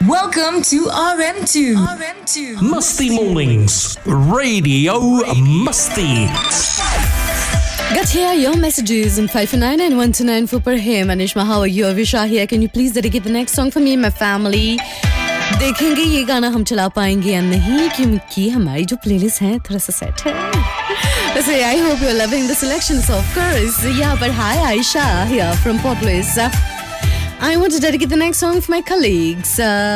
Welcome to RM2. Musty Mornings, Radio Musty. Got here your messages on 549 and 1294 per hey Manishma, how are you? Avisha here. Can you please dedicate the next song for me and my family? देखेंगे ये गाना हम चला पाएंगे या नहीं क्योंकि हमारी जो प्लेलिस्ट है थोड़ा सा सेट है वैसे I hope you're loving the selections of course यहाँ पर hi Aisha here from Port Louis I want to dedicate the next song for my colleagues